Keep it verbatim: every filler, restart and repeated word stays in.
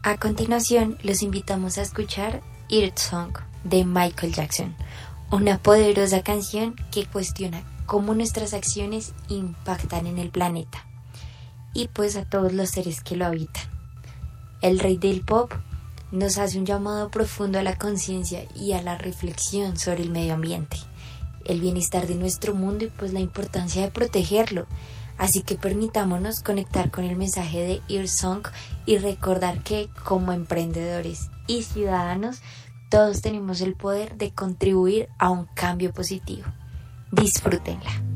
A continuación, los invitamos a escuchar Earth Song de Michael Jackson, una poderosa canción que cuestiona cómo nuestras acciones impactan en el planeta y pues a todos los seres que lo habitan. El rey del pop nos hace un llamado profundo a la conciencia y a la reflexión sobre el medio ambiente, el bienestar de nuestro mundo y pues la importancia de protegerlo. Así que permitámonos conectar con el mensaje de Earth Song y recordar que como emprendedores y ciudadanos todos tenemos el poder de contribuir a un cambio positivo. Disfrútenla.